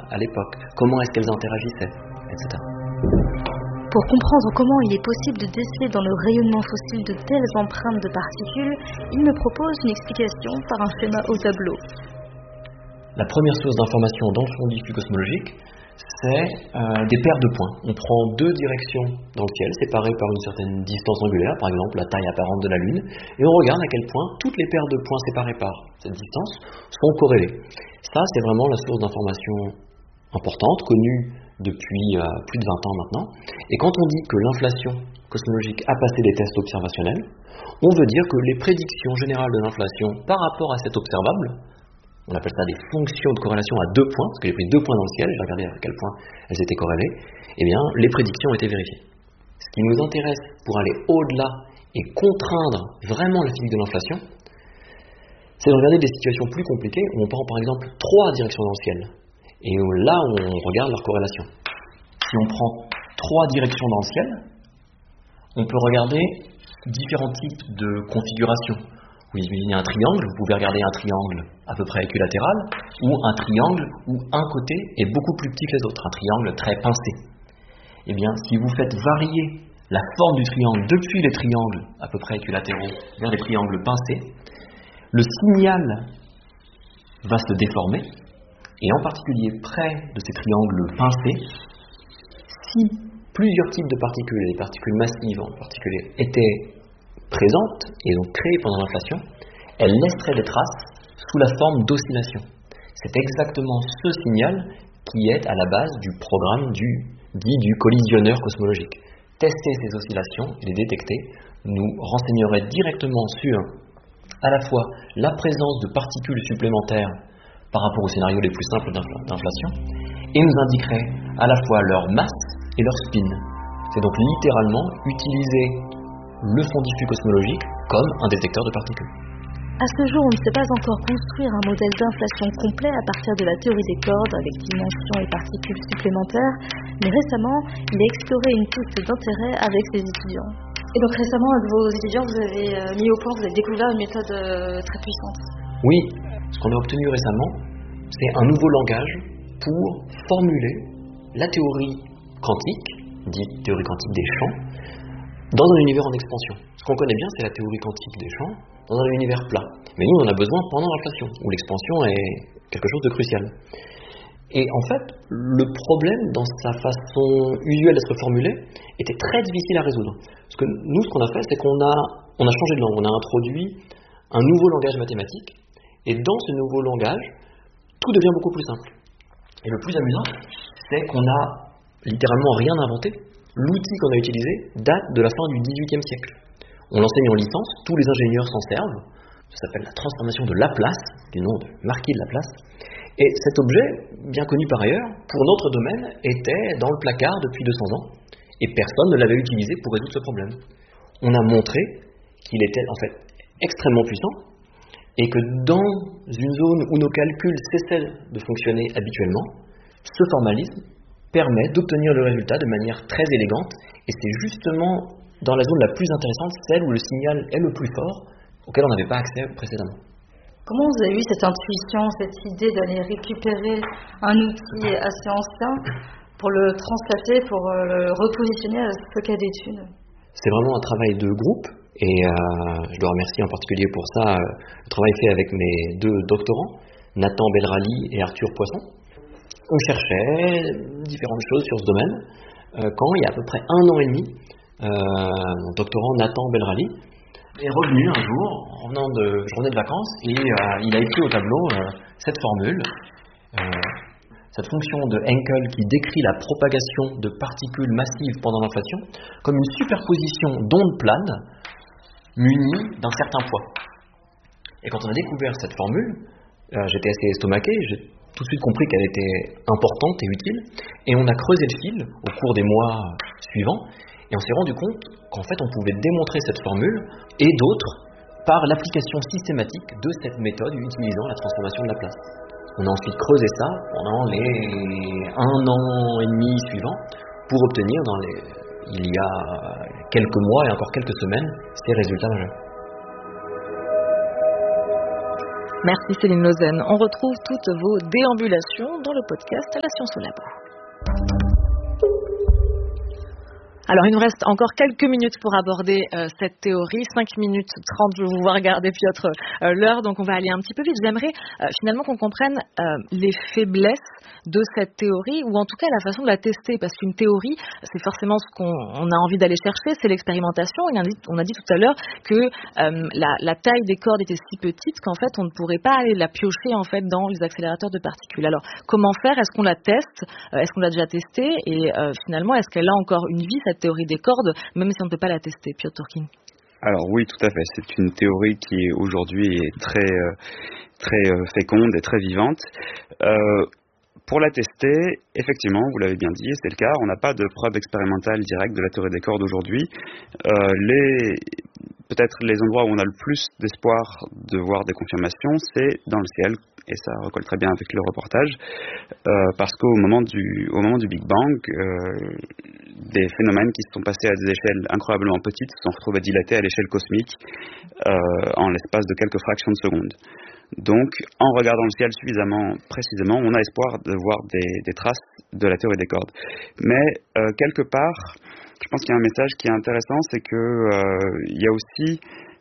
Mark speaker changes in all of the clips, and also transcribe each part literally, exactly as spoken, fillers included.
Speaker 1: à l'époque, comment est-ce qu'elles interagissaient, et cetera.
Speaker 2: Pour comprendre comment il est possible de déceler dans le rayonnement fossile de telles empreintes de particules, il me propose une explication par un schéma au tableau.
Speaker 1: La première source d'information dans le fond diffus cosmologique, c'est euh, des paires de points. On prend deux directions dans le ciel, séparées par une certaine distance angulaire, par exemple la taille apparente de la Lune, et on regarde à quel point toutes les paires de points séparées par cette distance sont corrélées. Ça, c'est vraiment la source d'information importante, connue depuis euh, plus de vingt ans maintenant. Et quand on dit que l'inflation cosmologique a passé des tests observationnels, on veut dire que les prédictions générales de l'inflation par rapport à cet observable, on appelle ça des fonctions de corrélation à deux points, parce que j'ai pris deux points dans le ciel, j'ai regardé à quel point elles étaient corrélées, eh bien, les prédictions ont été vérifiées. Ce qui nous intéresse pour aller au-delà et contraindre vraiment la physique de l'inflation, c'est de regarder des situations plus compliquées où on prend par exemple trois directions dans le ciel, et où là on regarde leur corrélation. Si on prend trois directions dans le ciel, on peut regarder différents types de configurations. Vous imaginez un triangle, vous pouvez regarder un triangle à peu près équilatéral, ou un triangle où un côté est beaucoup plus petit que les autres, un triangle très pincé. Eh bien, si vous faites varier la forme du triangle depuis les triangles à peu près équilatéraux vers les triangles pincés, le signal va se déformer, et en particulier près de ces triangles pincés, si plusieurs types de particules, et des particules massives en particulier, étaient présentes et donc créées pendant l'inflation, elles laisseraient des traces sous la forme d'oscillation. C'est exactement ce signal qui est à la base du programme du, dit du collisionneur cosmologique. Tester ces oscillations et les détecter nous renseignerait directement sur à la fois la présence de particules supplémentaires par rapport aux scénarios les plus simples d'inflation et nous indiquerait à la fois leur masse et leur spin. C'est donc littéralement utiliser le fond diffus cosmologique comme un détecteur de particules.
Speaker 2: À ce jour, on ne sait pas encore construire un modèle d'inflation complet à partir de la théorie des cordes avec dimensions et particules supplémentaires, mais récemment, il a exploré une piste d'intérêt avec ses étudiants. Et donc récemment, avec vos étudiants, vous avez mis au point, vous avez découvert une méthode très puissante.
Speaker 1: Oui, ce qu'on a obtenu récemment, c'est un nouveau langage pour formuler la théorie quantique, dite théorie quantique des champs, dans un univers en expansion. Ce qu'on connaît bien, c'est la théorie quantique des champs dans un univers plat. Mais nous, on en a besoin pendant l'inflation, où l'expansion est quelque chose de crucial. Et en fait, le problème, dans sa façon usuelle d'être formulé, était très difficile à résoudre. Parce que nous, ce qu'on a fait, c'est qu'on a, on a changé de langue, on a introduit un nouveau langage mathématique, et dans ce nouveau langage, tout devient beaucoup plus simple. Et le plus amusant, c'est qu'on n'a littéralement rien inventé. L'outil qu'on a utilisé date de la fin du dix-huitième siècle. On l'enseigne en licence, tous les ingénieurs s'en servent. Ça s'appelle la transformation de Laplace, du nom de Marquis de Laplace. Et cet objet, bien connu par ailleurs, pour notre domaine, était dans le placard depuis deux cents ans, et personne ne l'avait utilisé pour résoudre ce problème. On a montré qu'il était en fait extrêmement puissant, et que dans une zone où nos calculs cessaient de fonctionner habituellement, ce formalisme permet d'obtenir le résultat de manière très élégante, et c'est justement dans la zone la plus intéressante, celle où le signal est le plus fort, auquel on n'avait pas accès précédemment.
Speaker 2: Comment vous avez eu cette intuition, cette idée d'aller récupérer un outil assez ancien pour le translater, pour le repositionner à ce cas d'études?
Speaker 1: C'est vraiment un travail de groupe, et euh, je dois remercier en particulier pour ça euh, le travail fait avec mes deux doctorants, Nathan Belrali et Arthur Poisson. On cherchait différentes choses sur ce domaine, euh, quand il y a à peu près un an et demi, euh, mon doctorant Nathan Belrali est revenu un jour, en revenant de, je revenais de vacances, et euh, il a écrit au tableau euh, cette formule, euh, cette fonction de Henkel qui décrit la propagation de particules massives pendant l'inflation comme une superposition d'ondes planes munies d'un certain poids. Et quand on a découvert cette formule, euh, j'étais assez estomaqué, j'ai tout de suite compris qu'elle était importante et utile, et on a creusé le fil au cours des mois suivants, et on s'est rendu compte qu'en fait on pouvait démontrer cette formule et d'autres par l'application systématique de cette méthode utilisant la transformation de Laplace. On a ensuite creusé ça pendant les un an et demi suivants pour obtenir dans les, il y a quelques mois et encore quelques semaines ces résultats majeurs.
Speaker 3: Merci Céline Lausanne. On retrouve toutes vos déambulations dans le podcast La Science au Labo. Alors, il nous reste encore quelques minutes pour aborder euh, cette théorie. cinq minutes trente, je vous vois regarder Piotr euh, l'heure, donc on va aller un petit peu vite. J'aimerais euh, finalement qu'on comprenne euh, les faiblesses de cette théorie, ou en tout cas la façon de la tester, parce qu'une théorie, c'est forcément ce qu'on on a envie d'aller chercher, c'est l'expérimentation. Et on a dit, on a dit tout à l'heure que euh, la, la taille des cordes était si petite qu'en fait, on ne pourrait pas aller la piocher en fait dans les accélérateurs de particules. Alors, comment faire? Est-ce qu'on la teste? Est-ce qu'on l'a déjà testée? Et euh, finalement, est-ce qu'elle a encore une vie, cette théorie des cordes, même si on ne peut pas la tester, Piotr Turkin?
Speaker 4: Alors oui, tout à fait. C'est une théorie qui aujourd'hui est très, euh, très euh, féconde et très vivante. Euh, pour la tester, effectivement, vous l'avez bien dit, c'est le cas. On n'a pas de preuve expérimentale directe de la théorie des cordes aujourd'hui. Euh, les Peut-être les endroits où on a le plus d'espoir de voir des confirmations, c'est dans le ciel, et ça recolle très bien avec le reportage, euh, parce qu'au moment du, au moment du Big Bang, euh, des phénomènes qui se sont passés à des échelles incroyablement petites se sont retrouvés dilatés à l'échelle cosmique euh, en l'espace de quelques fractions de secondes. Donc, en regardant le ciel suffisamment précisément, on a espoir de voir des, des traces de la théorie des cordes. Mais, euh, quelque part, je pense qu'il y a un message qui est intéressant, c'est que euh, il y a aussi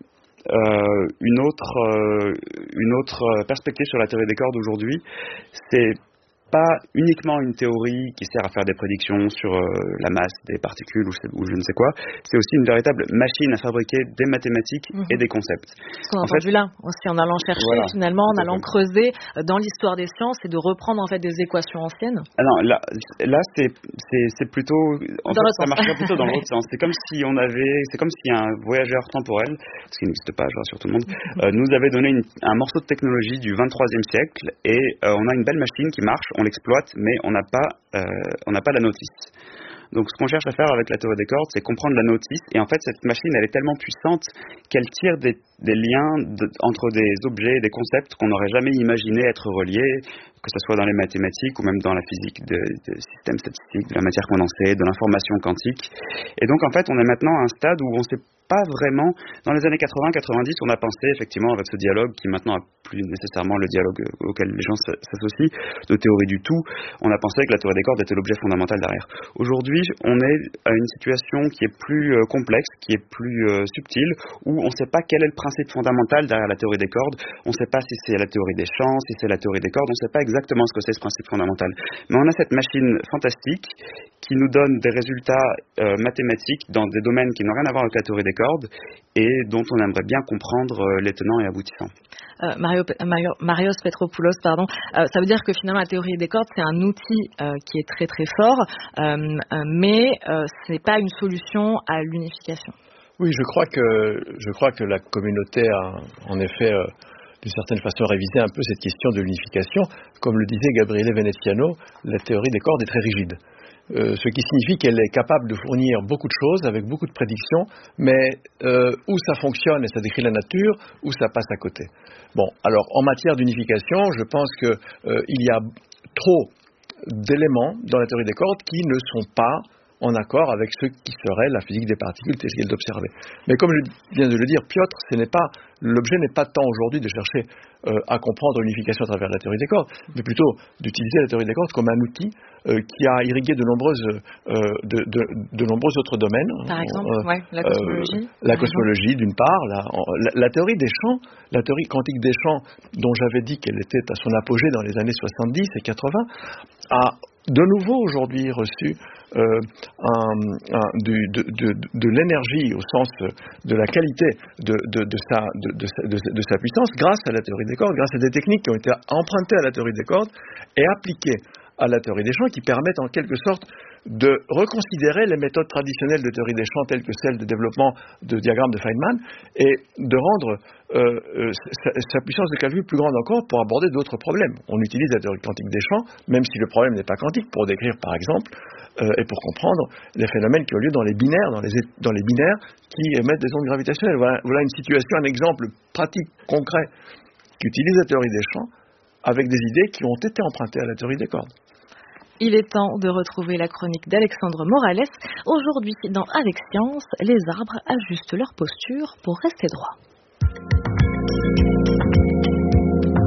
Speaker 4: euh, une autre euh, une autre perspective sur la théorie des cordes aujourd'hui. C'est pas uniquement une théorie qui sert à faire des prédictions sur euh, la masse des particules ou, ou je ne sais quoi, c'est aussi une véritable machine à fabriquer des mathématiques mmh. et des concepts.
Speaker 3: Ce qu'on a entendu là aussi, en allant chercher voilà, finalement, en allant creuser dans l'histoire des sciences et de reprendre en fait des équations anciennes.
Speaker 4: Ah non, là, là c'est, c'est, c'est plutôt, en fait, ça marcherait plutôt dans l'autre sens. C'est comme si on avait, c'est comme si un voyageur temporel, ce qui n'existe pas, je rassure tout le monde, euh, nous avait donné une, un morceau de technologie du vingt-troisième siècle et euh, on a une belle machine qui marche. On l'exploite, mais on n'a pas, euh, on n'a pas la notice. Donc, ce qu'on cherche à faire avec la théorie des cordes, c'est comprendre la notice. Et en fait, cette machine, elle est tellement puissante qu'elle tire des, des liens de, entre des objets et des concepts qu'on n'aurait jamais imaginé être reliés, que ce soit dans les mathématiques ou même dans la physique de, de systèmes statistiques, de la matière condensée, de l'information quantique. Et donc, en fait, on est maintenant à un stade où on ne sait pas vraiment. Dans les années quatre-vingts quatre-vingt-dix, on a pensé effectivement avec ce dialogue qui maintenant n'a plus nécessairement le dialogue auquel les gens s'associent, de théorie du tout, on a pensé que la théorie des cordes était l'objet fondamental derrière. Aujourd'hui, on est à une situation qui est plus euh, complexe, qui est plus euh, subtile, où on ne sait pas quel est le principe fondamental derrière la théorie des cordes, on ne sait pas si c'est la théorie des champs, si c'est la théorie des cordes, on ne sait pas exactement ce que c'est ce principe fondamental. Mais on a cette machine fantastique qui nous donne des résultats euh, mathématiques dans des domaines qui n'ont rien à voir avec la théorie des cordes et dont on aimerait bien comprendre euh, les tenants et aboutissants.
Speaker 3: Euh, Mario, Mario, Marios Petropoulos, pardon. Euh, ça veut dire que finalement la théorie des cordes c'est un outil euh, qui est très très fort, euh, euh, mais euh, ce n'est pas une solution à l'unification.
Speaker 5: Oui, je crois que je crois que la communauté a en effet euh, d'une certaine façon révisé un peu cette question de l'unification. Comme le disait Gabriele Veneziano, la théorie des cordes est très rigide. Euh, ce qui signifie qu'elle est capable de fournir beaucoup de choses avec beaucoup de prédictions, mais euh, où ça fonctionne et ça décrit la nature, où ça passe à côté. Bon, alors en matière d'unification, je pense qu'il euh, y a trop d'éléments dans la théorie des cordes qui ne sont pas en accord avec ce qui serait la physique des particules telle qu'elle est observée. Mais comme je viens de le dire, Piotr, ce n'est pas, l'objet n'est pas tant aujourd'hui de chercher euh, à comprendre l'unification à travers la théorie des cordes, mais plutôt d'utiliser la théorie des cordes comme un outil euh, qui a irrigué de, nombreuses, euh, de, de, de nombreux autres domaines.
Speaker 3: Par exemple, euh, ouais, la cosmologie.
Speaker 5: Euh, la cosmologie, d'une part. La, la, la théorie des champs, la théorie quantique des champs, dont j'avais dit qu'elle était à son apogée dans les années soixante-dix et quatre-vingts, a de nouveau aujourd'hui reçu euh, un, un, du, de, de, de l'énergie au sens de la qualité de, de, de, sa, de, de, de, de sa puissance grâce à la théorie des cordes, grâce à des techniques qui ont été empruntées à la théorie des cordes et appliquées à la théorie des champs, qui permettent en quelque sorte de reconsidérer les méthodes traditionnelles de théorie des champs telles que celles de développement de diagrammes de Feynman et de rendre euh, sa, sa puissance de calcul plus grande encore pour aborder d'autres problèmes. On utilise la théorie quantique des champs, même si le problème n'est pas quantique, pour décrire par exemple euh, et pour comprendre les phénomènes qui ont lieu dans les binaires, dans les, dans les binaires qui émettent des ondes gravitationnelles. Voilà, voilà une situation, un exemple pratique, concret, qui utilise la théorie des champs avec des idées qui ont été empruntées à la théorie des cordes.
Speaker 3: Il est temps de retrouver la chronique d'Alexandre Morales. Aujourd'hui, dans Avec Science, les arbres ajustent leur posture pour rester droits.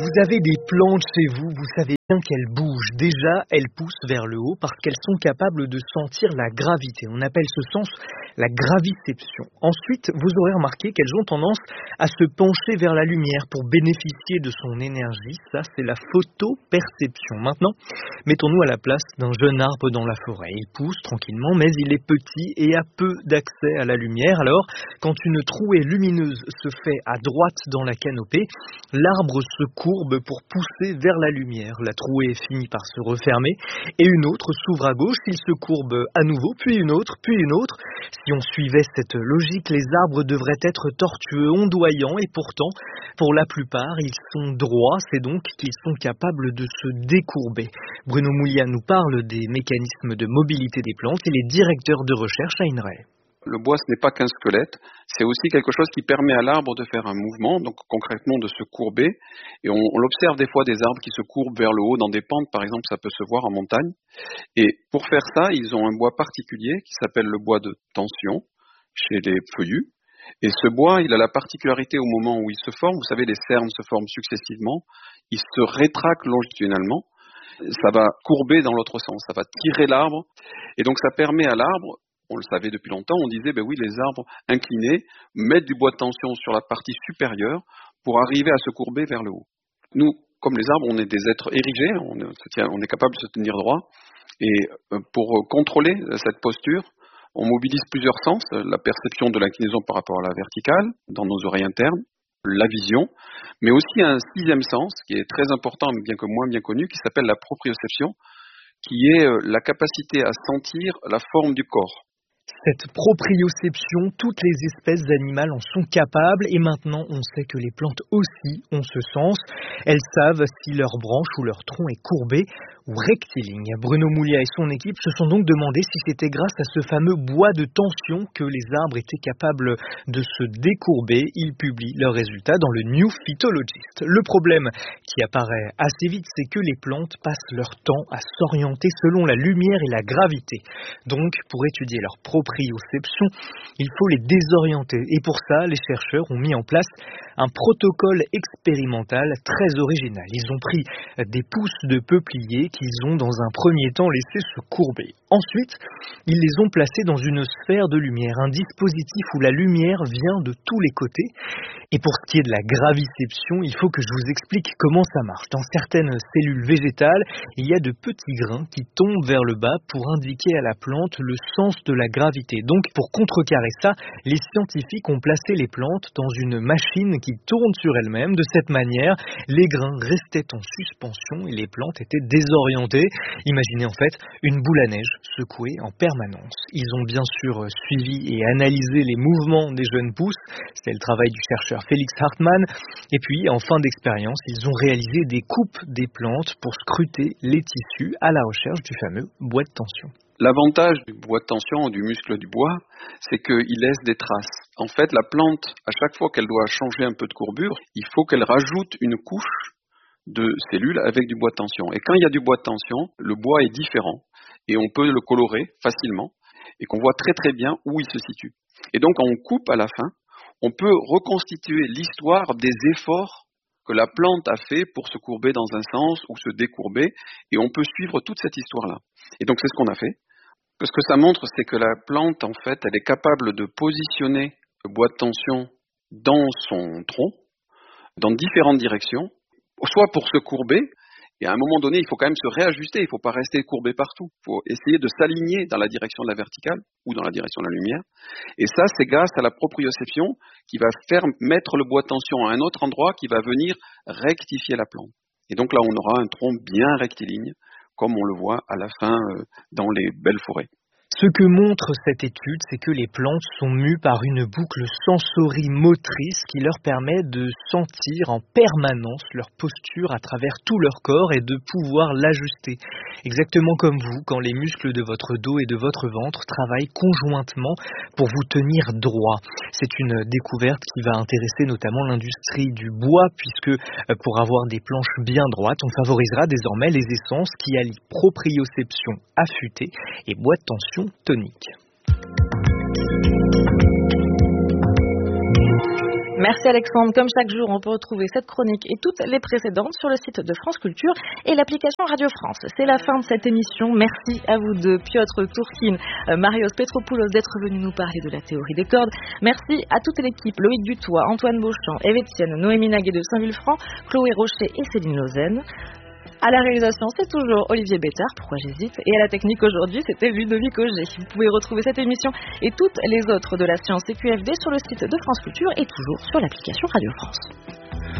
Speaker 6: Vous avez des plantes chez vous, vous savez bien qu'elles bougent. Déjà, elles poussent vers le haut parce qu'elles sont capables de sentir la gravité. On appelle ce sens la graviception. Ensuite, vous aurez remarqué qu'elles ont tendance à se pencher vers la lumière pour bénéficier de son énergie. Ça, c'est la photoperception. Maintenant, mettons-nous à la place d'un jeune arbre dans la forêt. Il pousse tranquillement, mais il est petit et a peu d'accès à la lumière. Alors, quand une trouée lumineuse se fait à droite dans la canopée, l'arbre se courbe pour pousser vers la lumière. La trouée finit par se refermer et une autre s'ouvre à gauche. Il se courbe à nouveau, puis une autre, puis une autre. Si on suivait cette logique, les arbres devraient être tortueux, ondoyants, et pourtant, pour la plupart, ils sont droits. C'est donc qu'ils sont capables de se décourber. Bruno Mouliat nous parle des mécanismes de mobilité des plantes. Il est directeur de recherche à INRAE.
Speaker 7: Le bois, ce n'est pas qu'un squelette, c'est aussi quelque chose qui permet à l'arbre de faire un mouvement, donc concrètement de se courber. Et on, on l'observe des fois, des arbres qui se courbent vers le haut dans des pentes, par exemple, ça peut se voir en montagne. Et pour faire ça, ils ont un bois particulier qui s'appelle le bois de tension chez les feuillus. Et ce bois, il a la particularité au moment où il se forme, vous savez, les cernes se forment successivement, il se rétracte longitudinalement, ça va courber dans l'autre sens, ça va tirer l'arbre. Et donc ça permet à l'arbre, on le savait depuis longtemps, on disait, ben oui, les arbres inclinés mettent du bois de tension sur la partie supérieure pour arriver à se courber vers le haut. Nous, comme les arbres, on est des êtres érigés, on est, on est capable de se tenir droit. Et pour contrôler cette posture, on mobilise plusieurs sens, la perception de l'inclinaison par rapport à la verticale, dans nos oreilles internes, la vision, mais aussi un sixième sens, qui est très important, mais bien que moins bien connu, qui s'appelle la proprioception, qui est la capacité à sentir la forme du corps.
Speaker 6: Cette proprioception, toutes les espèces animales en sont capables et maintenant on sait que les plantes aussi ont ce sens. Elles savent si leur branche ou leur tronc est courbé ou rectiligne. Bruno Mouliat et son équipe se sont donc demandé si c'était grâce à ce fameux bois de tension que les arbres étaient capables de se décourber. Ils publient leurs résultats dans le New Phytologist. Le problème qui apparaît assez vite, c'est que les plantes passent leur temps à s'orienter selon la lumière et la gravité. Donc, pour étudier leur proprioception, il faut les désorienter. Et pour ça, les chercheurs ont mis en place un protocole expérimental très original. Ils ont pris des pousses de peuplier qu'ils ont dans un premier temps laissé se courber. Ensuite, ils les ont placés dans une sphère de lumière, un dispositif où la lumière vient de tous les côtés. Et pour ce qui est de la graviception, il faut que je vous explique comment ça marche. Dans certaines cellules végétales, il y a de petits grains qui tombent vers le bas pour indiquer à la plante le sens de la gravité. Donc, pour contrecarrer ça, les scientifiques ont placé les plantes dans une machine qui tourne sur elle-même. De cette manière, les grains restaient en suspension et les plantes étaient désorientées. Imaginez en fait une boule à neige secouée en permanence. Ils ont bien sûr suivi et analysé les mouvements des jeunes pousses. C'était le travail du chercheur Félix Hartmann. Et puis, en fin d'expérience, ils ont réalisé des coupes des plantes pour scruter les tissus à la recherche du fameux bois de tension.
Speaker 7: L'avantage du bois de tension, du muscle du bois, c'est qu'il laisse des traces. En fait, la plante, à chaque fois qu'elle doit changer un peu de courbure, il faut qu'elle rajoute une couche de cellules avec du bois de tension. Et quand il y a du bois de tension, le bois est différent et on peut le colorer facilement et qu'on voit très très bien où il se situe. Et donc, quand on coupe à la fin, on peut reconstituer l'histoire des efforts que la plante a fait pour se courber dans un sens ou se décourber, et on peut suivre toute cette histoire-là. Et donc, c'est ce qu'on a fait. Ce que ça montre, c'est que la plante, en fait, elle est capable de positionner le bois de tension dans son tronc, dans différentes directions, soit pour se courber, et à un moment donné, il faut quand même se réajuster, il ne faut pas rester courbé partout. Il faut essayer de s'aligner dans la direction de la verticale ou dans la direction de la lumière. Et ça, c'est grâce à la proprioception qui va faire mettre le bois de tension à un autre endroit qui va venir rectifier la plante. Et donc là, on aura un tronc bien rectiligne, comme on le voit à la fin euh, dans les belles forêts.
Speaker 6: Ce que montre cette étude, c'est que les plantes sont mues par une boucle sensorimotrice qui leur permet de sentir en permanence leur posture à travers tout leur corps et de pouvoir l'ajuster. Exactement comme vous, quand les muscles de votre dos et de votre ventre travaillent conjointement pour vous tenir droit. C'est une découverte qui va intéresser notamment l'industrie du bois, puisque pour avoir des planches bien droites, on favorisera désormais les essences qui allient proprioception affûtée et bois de tension tonique.
Speaker 3: Merci Alexandre. Comme chaque jour, on peut retrouver cette chronique et toutes les précédentes sur le site de France Culture et l'application Radio France. C'est la fin de cette émission. Merci à vous deux, Piotr Tourkine, Marios Petropoulos, d'être venus nous parler de la théorie des cordes. Merci à toute l'équipe, Loïc Dutoit, Antoine Beauchamp, Eve Etienne, Noémie Naguet de Saint-Vulfranc, Chloé Rocher et Céline Lausanne. À la réalisation, c'est toujours Olivier Bétard, pourquoi j'hésite, et à la technique aujourd'hui, c'était Ludovic Auger. Vous pouvez retrouver cette émission et toutes les autres de la science C Q F D sur le site de France Culture et toujours sur l'application Radio France.